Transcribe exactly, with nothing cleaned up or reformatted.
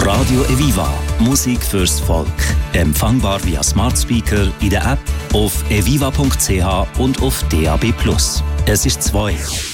Radio Eviva. Musik fürs Volk. Empfangbar via Smart Speaker, in der App, auf eviva punkt c h und auf D A B plus. Es ist zwei.